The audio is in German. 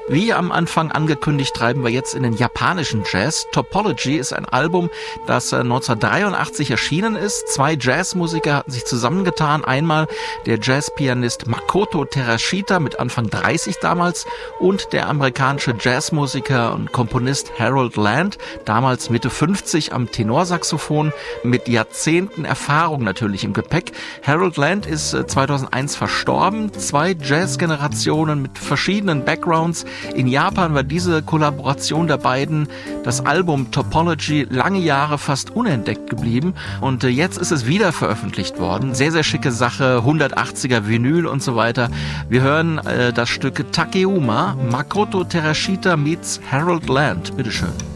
Wie am Anfang angekündigt, treiben wir jetzt in den japanischen Jazz. Topology ist ein Album, das 1983 erschienen ist. 2 Jazzmusiker hatten sich zusammengetan. Einmal der Jazzpianist Makoto Terashita mit Anfang 30 damals und der amerikanische Jazzmusiker und Komponist Harold Land, damals Mitte 50 am Tenorsaxophon, mit Jahrzehnten Erfahrung natürlich im Gepäck. Harold Land ist 2001 verstorben. 2 Jazzgenerationen mit verschiedenen Backgrounds. In Japan war diese Kollaboration der beiden, das Album Topology, lange Jahre fast unentdeckt geblieben und jetzt ist es wieder veröffentlicht worden. Sehr, sehr schicke Sache, 180er Vinyl und so weiter. Wir hören das Stück Takeuma, Makoto Terashita meets Harold Land. Bitteschön.